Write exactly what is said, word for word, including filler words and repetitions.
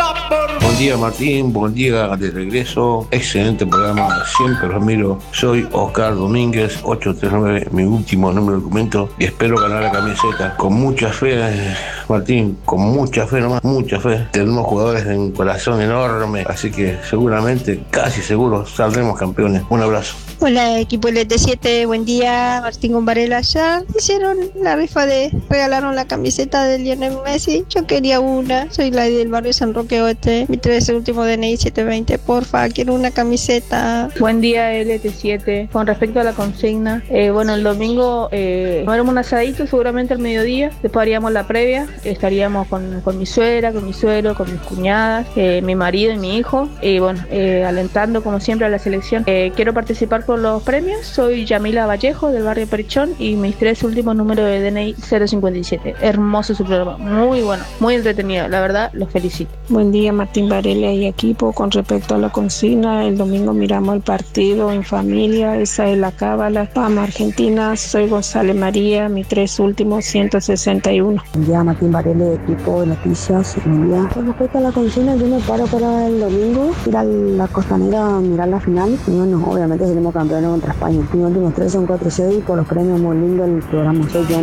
Buen día Martín, buen día de regreso, excelente programa, siempre los miro, soy Oscar Domínguez, ocho tres nueve, mi último número de documento y espero ganar la camiseta, con mucha fe eh, Martín, con mucha fe nomás, mucha fe, tenemos jugadores de un corazón enorme, así que seguramente, casi seguro, saldremos campeones, un abrazo. Hola equipo L T siete, buen día, Martín Gombarela ya hicieron la rifa de, regalaron la camiseta de Lionel Messi, yo quería una, soy la del barrio San Roque Oeste, mi tres último D N I setecientos veinte, porfa, quiero una camiseta. Buen día L T siete, con respecto a la consigna, eh, bueno el domingo eh, haremos un asadito seguramente al mediodía, después haríamos la previa, estaríamos con, con mi suegra, con mi suegro, con mis cuñadas, eh, mi marido y mi hijo, y bueno, eh, alentando como siempre a la selección. Eh, quiero participar por los premios, soy Yamila Vallejo del barrio Perichón y mis tres últimos números de D N I cero cincuenta y siete. Hermoso su programa, muy bueno, muy entretenido, la verdad los felicito. Buen día Martín Varela y equipo, con respecto a la consigna, el domingo miramos el partido en familia, esa es la cábala. Vamos Argentina, soy González María, mis tres últimos ciento sesenta y uno. Buen día Martín Varela, equipo de noticias, buen día. Con respecto a la consigna, yo me paro para el domingo, ir a la Costanera a mirar la final y bueno, obviamente seremos campeones contra España. Mis últimos tres son cuatro seis y por los premios muy lindo el programa. Soy Jan